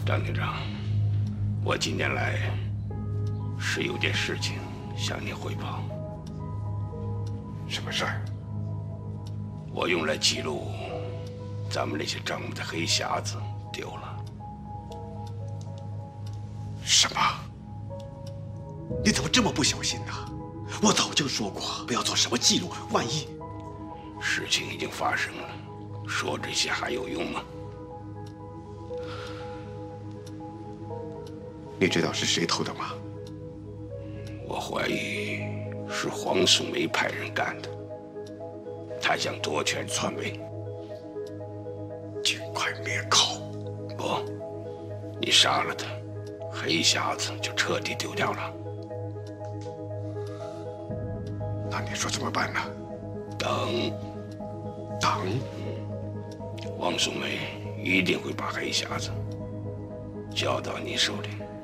张警长，我今天来是有件事情向您汇报。 什么事儿？ 我用来记录咱们那些账目的黑匣子丢了。 什么？你怎么这么不小心呢？我早就说过，不要做什么记录，万一…… 事情已经发生了，说这些还有用吗？ 你知道是谁偷的吗？ 我怀疑是黄素梅派人干的，他想夺权篡位。 尽快灭口！ 不，你杀了他，黑匣子就彻底丢掉了。 那你说怎么办呢？ 等。黄素梅一定会把黑匣子交到你手里。